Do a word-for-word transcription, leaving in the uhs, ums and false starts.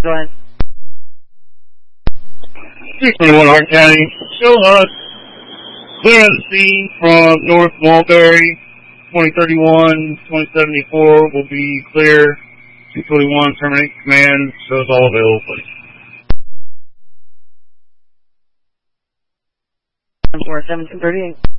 Go ahead. six twenty-one Hart County. Show us clear of the scene from North Mulberry. twenty thirty-one, twenty seventy-four will be clear. two twenty-one, terminate command. Shows all available, please. four seven two thirty-eight.